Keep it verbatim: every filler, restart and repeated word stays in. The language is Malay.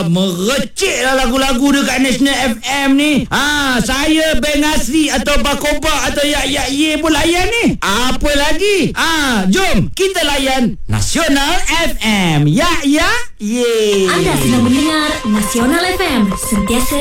Ah, merecik lah lagu-lagu dekat National F M ni. Ah, saya Ben Asri atau Bakoba atau Yak Yak Ye pun layan ni. Apa lagi? Ah, jom kita layan Nasional F M. Yak Yak Ye. Anda sedang mendengar Nasional F M, sentiasa